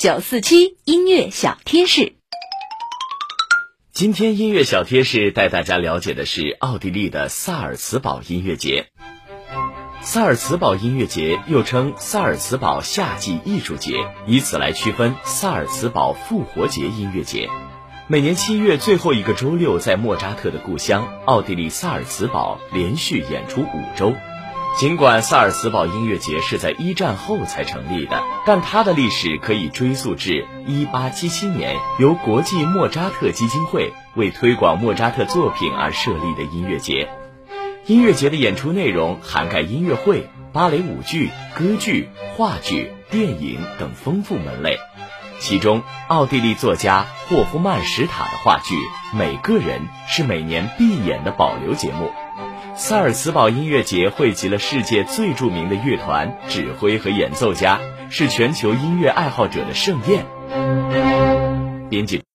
947音乐小贴士。 今天音乐小贴士带大家了解的是奥地利的萨尔茨堡音乐节。萨尔茨堡音乐节又称萨尔茨堡夏季艺术节，以此来区分萨尔茨堡复活节音乐节。每年7月最后一个周六，在莫扎特的故乡奥地利萨尔茨堡连续演出5周。尽管萨尔茨堡音乐节是在1战后才成立的，但它的历史可以追溯至1877年，由国际莫扎特基金会为推广莫扎特作品而设立的音乐节。音乐节的演出内容涵盖音乐会、芭蕾舞剧、歌剧、话剧、电影等丰富门类。其中，奥地利作家霍夫曼史塔的话剧《每个人》是每年必演的保留节目。萨尔茨堡音乐节汇集了世界最著名的乐团、指挥和演奏家，是全球音乐爱好者的盛宴。编辑